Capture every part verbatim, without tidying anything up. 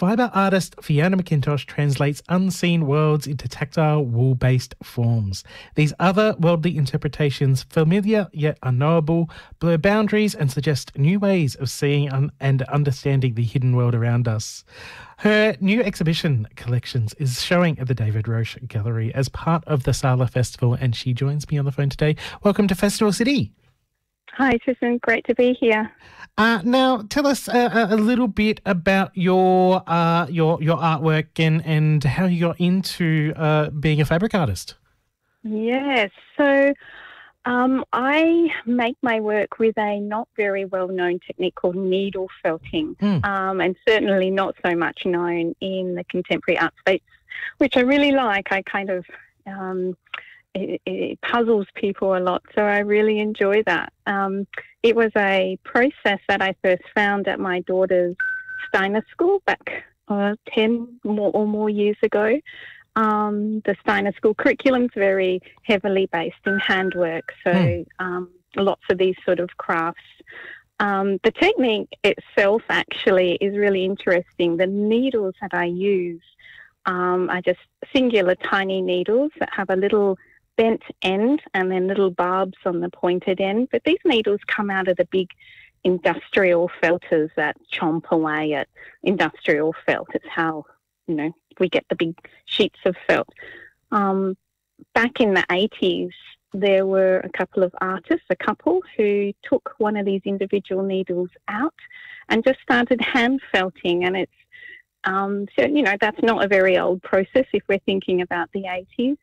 Fibre artist Fiona McIntosh translates unseen worlds into tactile, wool-based forms. These otherworldly interpretations, familiar yet unknowable, blur boundaries and suggest new ways of seeing un- and understanding the hidden world around us. Her new exhibition collections is showing at the David Roche Gallery as part of the Sala Festival, and she joins me on the phone today. Welcome to Festival City. Hi, Tristan. Great to be here. Uh, now, tell us uh, a little bit about your uh, your your artwork and, and how you got into uh, being a fabric artist. Yes. So um, I make my work with a not very well-known technique called needle felting, Mm. um, and certainly not so much known in the contemporary art space, which I really like. I kind of... Um, It, it puzzles people a lot, so I really enjoy that. Um, it was a process that I first found at my daughter's Steiner School back uh, ten more or more years ago. Um, the Steiner School curriculum is very heavily based in handwork, so Mm. um, lots of these sort of crafts. Um, the technique itself actually is really interesting. The needles that I use um, are just singular tiny needles that have a little bent end and then little barbs on the pointed end. But these needles come out of the big industrial felters that chomp away at industrial felt. It's how, you know, we get the big sheets of felt. Um, back in the eighties, there were a couple of artists, a couple, who took one of these individual needles out and just started hand felting. And it's, um, so, you know, that's not a very old process if we're thinking about the eighties.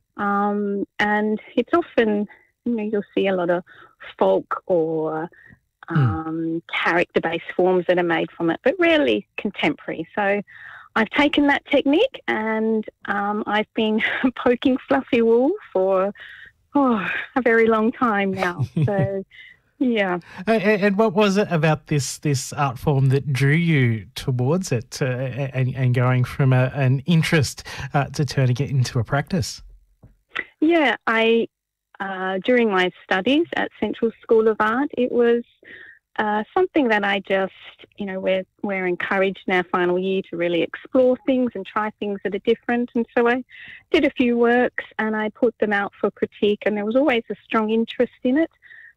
Um, and it's often, you know, you'll see a lot of folk or um, mm. character-based forms that are made from it, but rarely contemporary. So I've taken that technique and um, I've been poking fluffy wool for oh, a very long time now. So, yeah. And, and what was it about this this art form that drew you towards it uh, and, and going from a, an interest uh, to turning it into a practice? Yeah, I uh, during my studies at Central School of Art, it was uh, something that I just, you know, we're, we're encouraged in our final year to really explore things and try things that are different. And so I did a few works and I put them out for critique, and there was always a strong interest in it.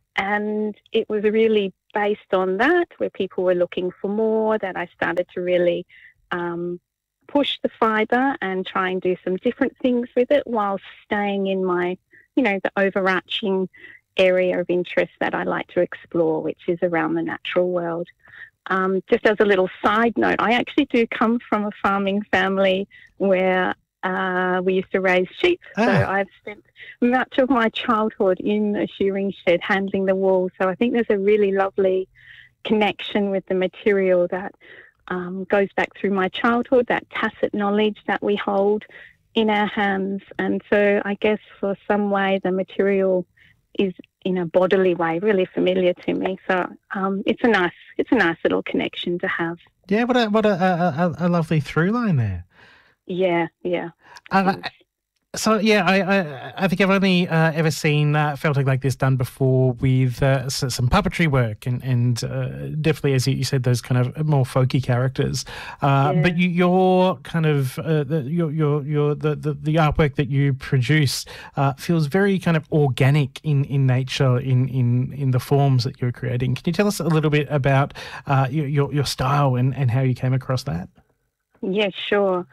And it was really based on that, where people were looking for more, that I started to really um, push the fibre and try and do some different things with it while staying in my, you know, the overarching area of interest that I like to explore, which is around the natural world. Um, just as a little side note, I actually do come from a farming family where uh, we used to raise sheep. Ah. So I've spent much of my childhood in a shearing shed handling the wool. So I think there's a really lovely connection with the material that Um, goes back through my childhood, that tacit knowledge that we hold in our hands. And so I guess for some way the material is in a bodily way really familiar to me. So um, it's a nice it's a nice little connection to have. Yeah, what a what a, a, a lovely through line there. Yeah, yeah. Uh, So, yeah, I I, I think I've only uh, ever seen uh, felting like this done before with uh, some puppetry work and, and uh, definitely, as you said, those kind of more folky characters. Uh, yeah. But you, your kind of, uh, the, your, your, your, the, the, the artwork that you produce uh, feels very kind of organic in, in nature, in, in, in the forms that you're creating. Can you tell us a little bit about uh, your, your, your style and, and how you came across that? Yeah, sure.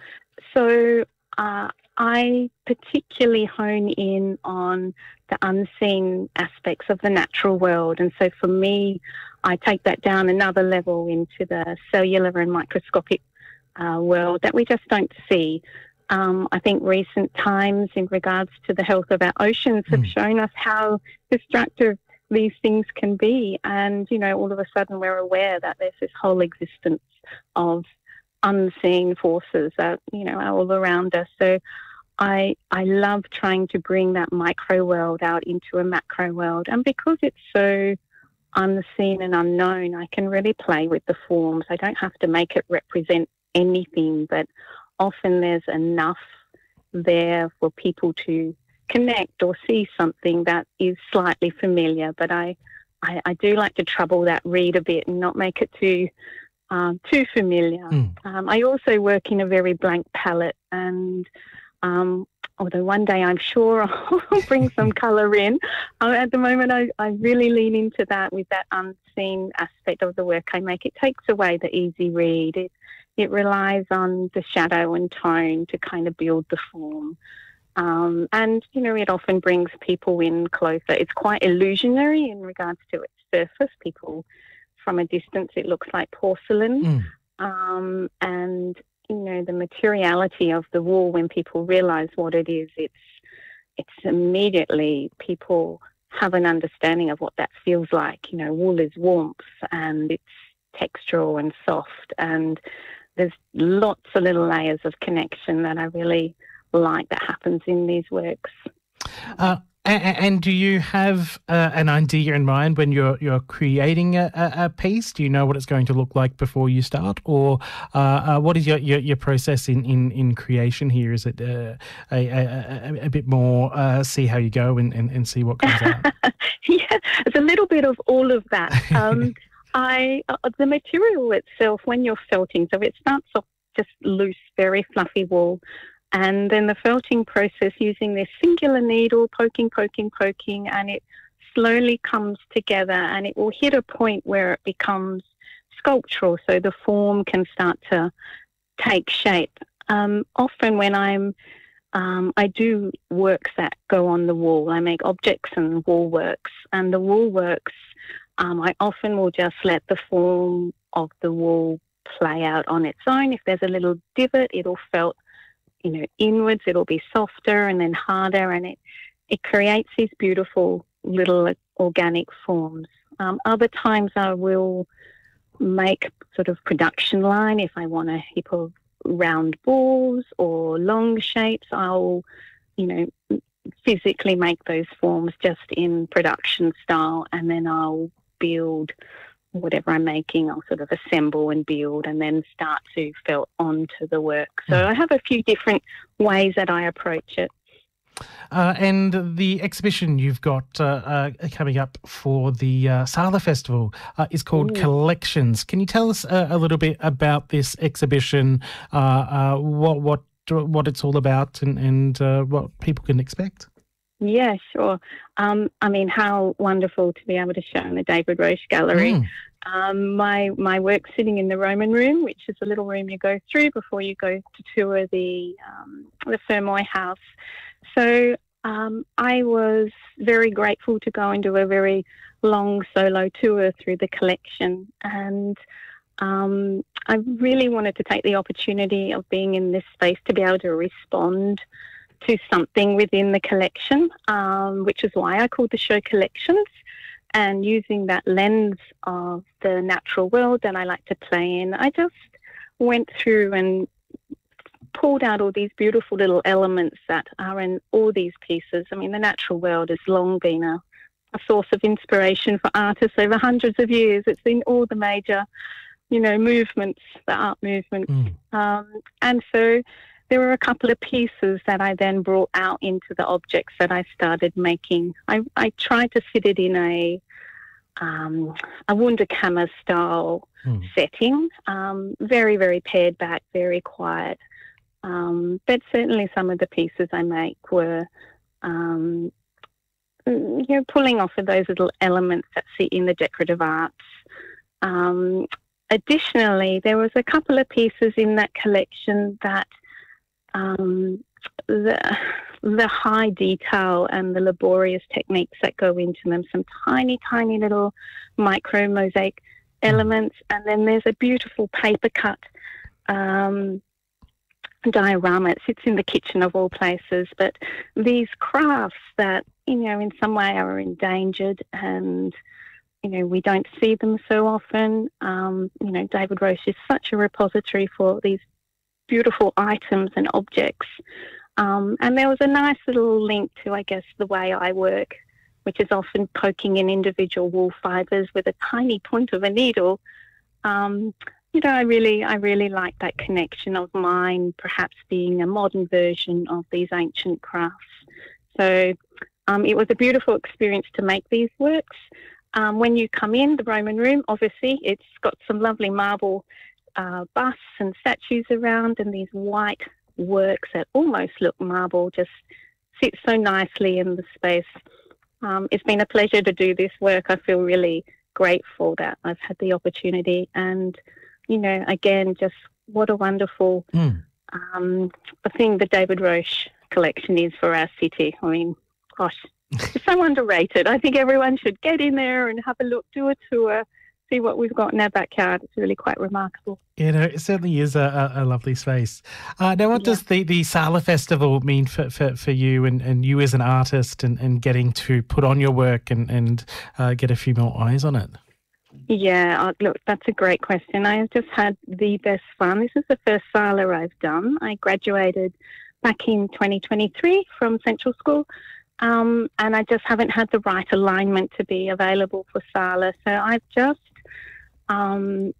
So, uh, I particularly hone in on the unseen aspects of the natural world. And so for me, I take that down another level into the cellular and microscopic uh, world that we just don't see. Um, I think recent times in regards to the health of our oceans have mm. shown us how destructive these things can be. And, you know, all of a sudden we're aware that there's this whole existence of unseen forces that, you know, are all around us. So I I love trying to bring that micro world out into a macro world. And because it's so unseen and unknown, I can really play with the forms. I don't have to make it represent anything, but often there's enough there for people to connect or see something that is slightly familiar. But I, I, I do like to trouble that read a bit and not make it too um, too familiar. Mm. Um, I also work in a very blank palette, and um, although one day I'm sure I'll bring some colour in, uh, at the moment I, I really lean into that with that unseen aspect of the work I make. It takes away the easy read. It, it relies on the shadow and tone to kind of build the form. Um, and, you know, it often brings people in closer. It's quite illusionary in regards to its surface. People, from a distance, it looks like porcelain. Mm. Um, and, you know, the materiality of the wool, when people realise what it is, it's it's immediately people have an understanding of what that feels like. You know, wool is warmth and it's textural and soft, and there's lots of little layers of connection that I really like that happens in these works. Uh, and, and do you have uh, an idea in mind when you're you're creating a, a, a piece? Do you know what it's going to look like before you start, or uh, uh, what is your, your, your process in, in, in creation here? Is it uh, a, a, a bit more uh, see how you go and, and, and see what comes out? Yeah, it's a little bit of all of that. Um, I uh, the material itself, when you're felting, so it starts off just loose, very fluffy wool. And then the felting process, using this singular needle, poking, poking, poking, and it slowly comes together, and it will hit a point where it becomes sculptural, so the form can start to take shape. Um, often when I'm, um, I do works that go on the wall. I make objects and wall works, and the wall works, um, I often will just let the form of the wall play out on its own. If there's a little divot, it'll felt, you know, inwards, it'll be softer and then harder, and it, it creates these beautiful little organic forms. Um, other times I will make sort of production line. If I want a heap of round balls or long shapes, I'll, you know, physically make those forms just in production style, and then I'll build whatever I'm making. I'll sort of assemble and build and then start to felt onto the work. So I have a few different ways that I approach it. Uh, and the exhibition you've got uh, uh, coming up for the uh, Sala Festival uh, is called Ooh. Collections. Can you tell us uh, a little bit about this exhibition, uh, uh, what what what it's all about, and, and uh, what people can expect? Yeah, sure. Um, I mean, how wonderful to be able to show in the David Roche Gallery. Mm. Um, my my work's sitting in the Roman Room, which is a little room you go through before you go to tour the um, the Fermoy House. So um, I was very grateful to go and do a very long solo tour through the collection, and um, I really wanted to take the opportunity of being in this space to be able to respond to something within the collection, um, which is why I called the show Collections, and using that lens of the natural world that I like to play in, I just went through and pulled out all these beautiful little elements that are in all these pieces. I mean, the natural world has long been a, a source of inspiration for artists over hundreds of years. It's in all the major, you know, movements, the art movements. Mm. Um, and so there were a couple of pieces that I then brought out into the objects that I started making. I, I tried to fit it in a um, a Wunderkammer style mm. setting, um, very, very pared back, very quiet. Um, but certainly some of the pieces I make were, um, you know, pulling off of those little elements that sit in the decorative arts. Um, additionally, there was a couple of pieces in that collection that Um, the the high detail and the laborious techniques that go into them, some tiny, tiny little micro mosaic elements, and then there's a beautiful paper cut um, diorama. It sits in the kitchen of all places, but these crafts that, you know, in some way are endangered, and you know, we don't see them so often. Um, you know, David Roche is such a repository for these beautiful items and objects. Um, and there was a nice little link to, I guess, the way I work, which is often poking in individual wool fibres with a tiny point of a needle. Um, you know, I really, I really like that connection of mine perhaps being a modern version of these ancient crafts. So um, it was a beautiful experience to make these works. Um, when you come in the Roman Room, obviously it's got some lovely marble uh, busts and statues around, and these white works that almost look marble just sit so nicely in the space. Um, it's been a pleasure to do this work. I feel really grateful that I've had the opportunity, and, you know, again, just what a wonderful mm. um, thing the David Roche collection is for our city. I mean, gosh, it's so underrated. I think everyone should get in there and have a look, do a tour, see what we've got in our backyard. It's really quite remarkable. You know, it certainly is a, a, a lovely space. Uh, now, what yeah. does the, the Sala Festival mean for, for, for you and, and you as an artist, and, and getting to put on your work and, and uh, get a few more eyes on it? Yeah, look, that's a great question. I've just had the best fun. This is the first Sala I've done. I graduated back in twenty twenty-three from Central School, um, and I just haven't had the right alignment to be available for Sala. So I've just, um,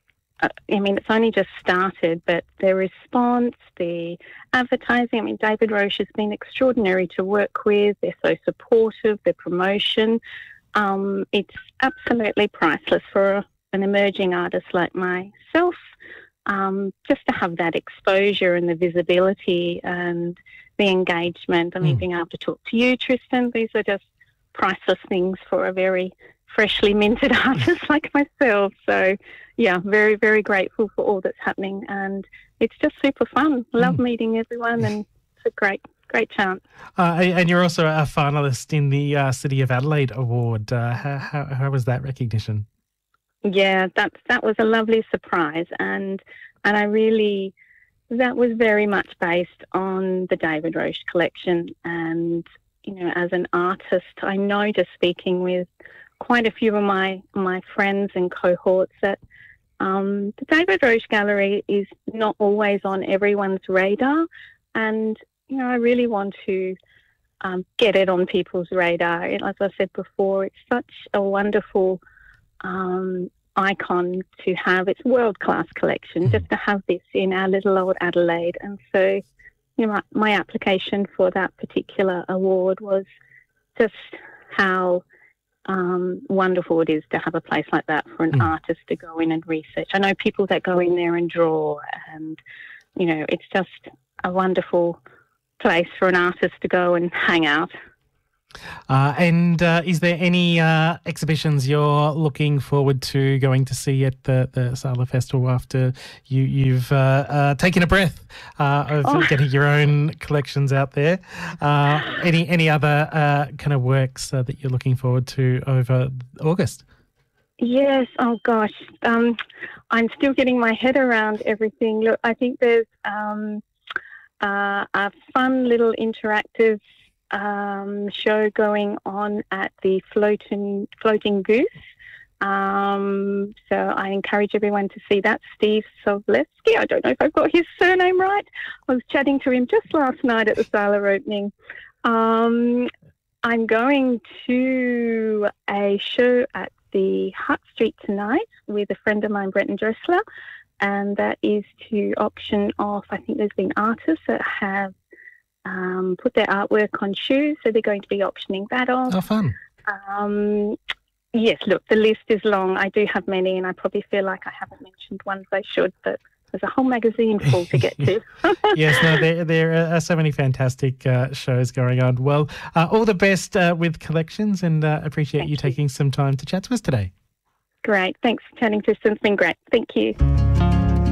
I mean, it's only just started, but the response, the advertising, I mean, David Roche has been extraordinary to work with. They're so supportive, their promotion. Um, it's absolutely priceless for an emerging artist like myself, um, just to have that exposure and the visibility and the engagement. I mean, mm. being able to talk to you, Tristan, these are just priceless things for a very freshly minted artist like myself. So, yeah, very, very grateful for all that's happening, and it's just super fun. Love mm. meeting everyone, and it's a great Great chance. Uh, and you're also a finalist in the uh, City of Adelaide Award. Uh, how, how, how was that recognition? Yeah, that that was a lovely surprise, and and I really, that was very much based on the David Roche collection. And, you know, as an artist, I know, just speaking with quite a few of my my friends and cohorts, that um, the David Roche Gallery is not always on everyone's radar, and you know, I really want to um, get it on people's radar. As I said before, it's such a wonderful um, icon to have. It's a world-class collection, mm-hmm. just to have this in our little old Adelaide. And so, you know, my, my application for that particular award was just how um, wonderful it is to have a place like that for an mm-hmm. artist to go in and research. I know people that go in there and draw, and, you know, it's just a wonderful place for an artist to go and hang out. Uh, and uh, is there any uh, exhibitions you're looking forward to going to see at the, the Sala Festival after you, you've uh, uh, taken a breath uh, of oh. getting your own collections out there? Uh, any any other uh, kind of works uh, that you're looking forward to over August? Yes, oh gosh. Um, I'm still getting my head around everything. Look, I think there's Um, Uh, a fun little interactive um, show going on at the Floating, Floating Goose. Um, so I encourage everyone to see that. Steve Sovleski, I don't know if I've got his surname right. I was chatting to him just last night at the Sala opening. Um, I'm going to a show at the Hutt Street tonight with a friend of mine, Brenton Dressler. And that is to auction off, I think there's been artists that have um, put their artwork on shoes, so they're going to be auctioning that off. Oh, fun. Um, yes, look, the list is long. I do have many, and I probably feel like I haven't mentioned ones I should, but there's a whole magazine full to get to. Yes, no, there, there are so many fantastic uh, shows going on. Well, uh, all the best uh, with collections, and uh, appreciate you, you taking some time to chat to us today. Great. Thanks for chatting, Tristan. It's been great. Thank you.